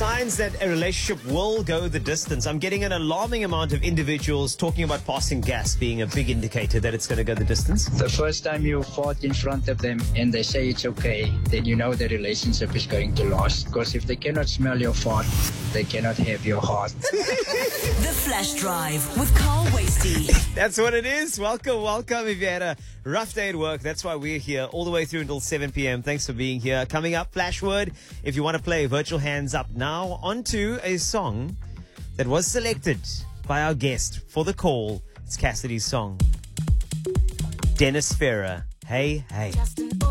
signs that a relationship will go the distance. I'm getting an alarming amount of individuals talking about passing gas being a big indicator that it's going to go the distance. The first time you fart in front of them and they say it's okay, then you know the relationship is going to last. Because if they cannot smell your fart, they cannot have your heart. The Flash Drive with Carl Wasty. That's what it is. Welcome. If you had a rough day at work, that's why we're here all the way through until 7 p.m. Thanks for being here. Coming up, Flashword. If you want to play Virtual Hands Up now, onto a song that was selected by our guest for the call. It's Cassidy's song. Dennis Ferrer. Hey, hey.